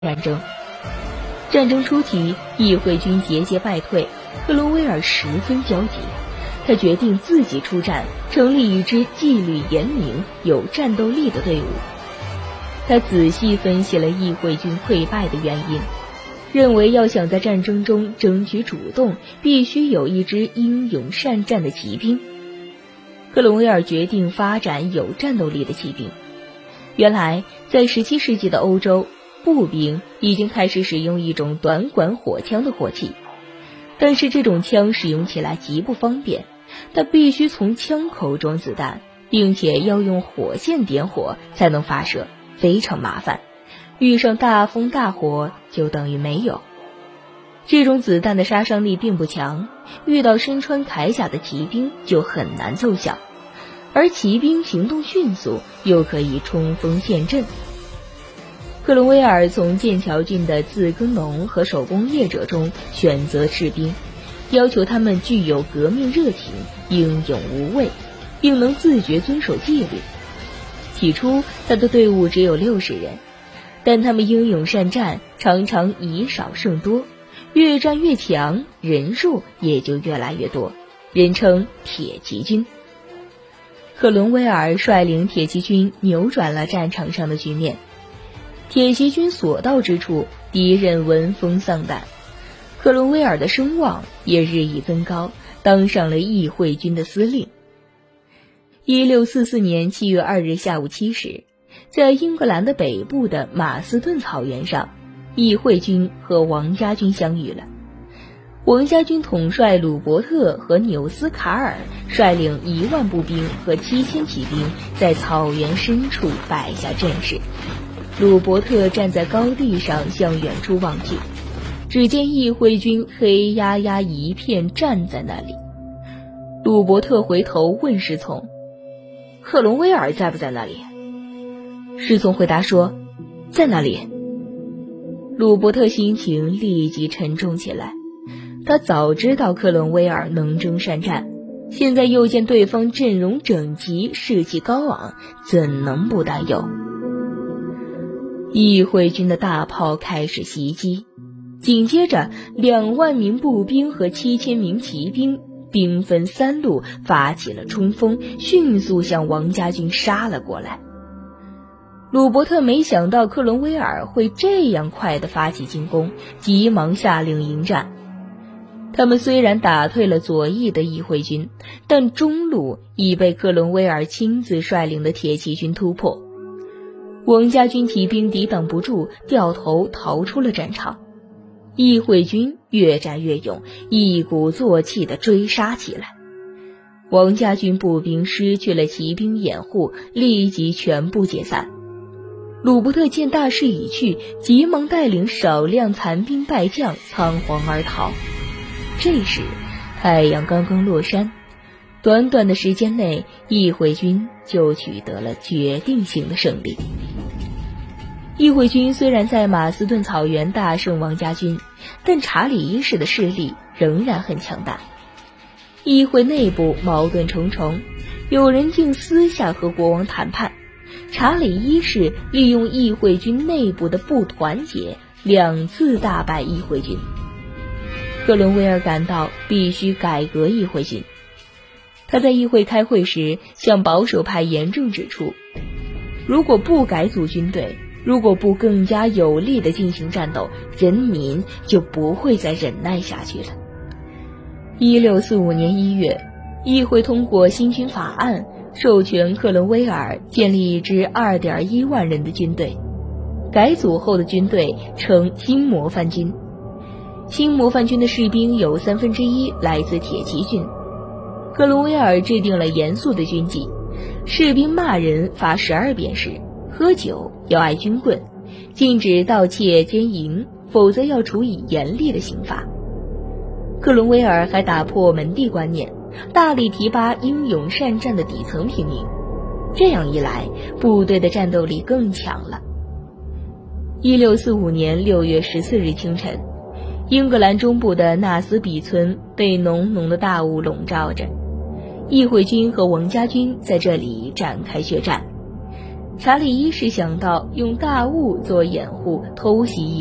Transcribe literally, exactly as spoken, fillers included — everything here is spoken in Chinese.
战争。战争初期，议会军节节败退，克伦威尔十分焦急，他决定自己出战，成立一支纪律严明、有战斗力的队伍。他仔细分析了议会军溃败的原因，认为要想在战争中争取主动，必须有一支英勇善战的骑兵。克伦威尔决定发展有战斗力的骑兵。原来，在十七世纪的欧洲，步兵已经开始使用一种短管火枪的火器，但是这种枪使用起来极不方便，它必须从枪口装子弹，并且要用火线点火才能发射，非常麻烦，遇上大风大火就等于没有。这种子弹的杀伤力并不强，遇到身穿铠甲的骑兵就很难奏效，而骑兵行动迅速，又可以冲锋陷阵。克伦威尔从剑桥郡的自耕农和手工业者中选择士兵，要求他们具有革命热情，英勇无畏，并能自觉遵守纪律。起初他的队伍只有六十人，但他们英勇善战，常常以少胜多，越战越强，人数也就越来越多，人称铁骑军。克伦威尔率领铁骑军扭转了战场上的局面，铁骑军所到之处，敌人闻风丧胆，克伦威尔的声望也日益增高，当上了议会军的司令。一六四四年七月二日下午七时，在英格兰的北部的马斯顿草原上，议会军和王家军相遇了。王家军统帅鲁伯特和纽斯卡尔率领一万步兵和七千骑兵，在草原深处摆下阵势。鲁伯特站在高地上向远处望去，只见议会军黑压压一片站在那里。鲁伯特回头问侍从：克伦威尔在不在那里？侍从回答说：在那里。鲁伯特心情立即沉重起来，他早知道克伦威尔能征善战，现在又见对方阵容整齐，士气高昂，怎能不担忧？议会军的大炮开始袭击，紧接着两万名步兵和七千名骑兵兵分三路发起了冲锋，迅速向王家军杀了过来。鲁伯特没想到克伦威尔会这样快地发起进攻，急忙下令迎战。他们虽然打退了左翼的议会军，但中路已被克伦威尔亲自率领的铁骑军突破。王家军骑兵抵挡不住，掉头逃出了战场。议会军越战越勇，一鼓作气地追杀起来。王家军步兵失去了骑兵掩护，立即全部解散。鲁伯特见大势已去，急忙带领少量残兵败将仓皇而逃。这时太阳刚刚落山，短短的时间内，议会军就取得了决定性的胜利。议会军虽然在马斯顿草原大胜王家军，但查理一世的势力仍然很强大。议会内部矛盾重重，有人竟私下和国王谈判。查理一世利用议会军内部的不团结，两次大败议会军。克伦威尔感到必须改革议会军。他在议会开会时向保守派严正指出，如果不改组军队，如果不更加有力地进行战斗，人民就不会再忍耐下去了。一六四五年一月，议会通过新军法案，授权克伦威尔建立一支 二点一万人的军队。改组后的军队称新模范军。新模范军的士兵有三分之一来自铁骑军。克伦威尔制定了严肃的军纪，士兵骂人罚十二便士，喝酒要挨军棍，禁止盗窃奸淫，否则要处以严厉的刑罚。克伦威尔还打破门第观念，大力提拔英勇善战的底层平民，这样一来，部队的战斗力更强了。一六四五年六月十四日清晨，英格兰中部的纳斯比村被浓浓的大雾笼罩着，议会军和王家军在这里展开血战。 查理一时想到用大雾做掩护偷袭